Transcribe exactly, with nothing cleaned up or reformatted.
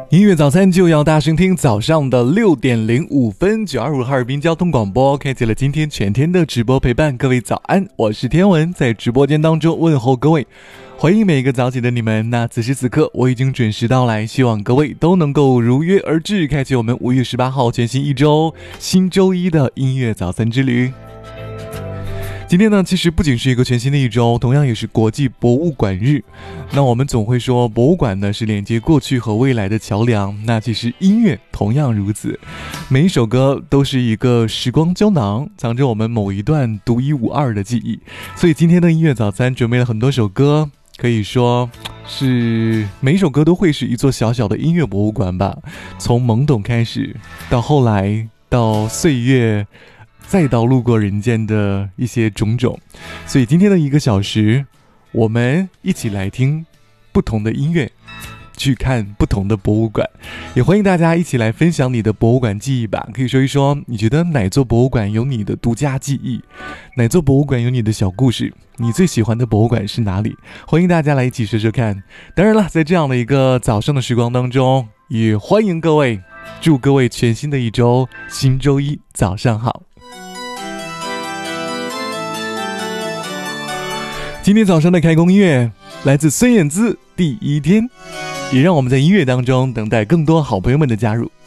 音乐早餐就要大声听，早上的六点零五分，九二五哈尔滨交通广播开启了今天全天的直播陪伴。各位早安，我是天文，在直播间当中问候各位，欢迎每个早起的你们。那此时此刻我已经准时到来，希望各位都能够如约而至，开启我们五月十八号全新一周新周一的音乐早餐之旅。今天呢，其实不仅是一个全新的一周，同样也是国际博物馆日。那我们总会说，博物馆呢是连接过去和未来的桥梁。那其实音乐同样如此，每一首歌都是一个时光胶囊，藏着我们某一段独一无二的记忆。所以今天的音乐早餐准备了很多首歌，可以说是每一首歌都会是一座小小的音乐博物馆吧。从懵懂开始，到后来，到岁月，再到路过人间的一些种种。所以今天的一个小时，我们一起来听不同的音乐，去看不同的博物馆，也欢迎大家一起来分享你的博物馆记忆吧。可以说一说，你觉得哪座博物馆有你的独家记忆，哪座博物馆有你的小故事，你最喜欢的博物馆是哪里？欢迎大家来一起说说看。当然了，在这样的一个早上的时光当中，也欢迎各位，祝各位全新的一周新周一早上好。今天早上的开工音乐来自孙燕姿《第一天》，也让我们在音乐当中等待更多好朋友们的加入。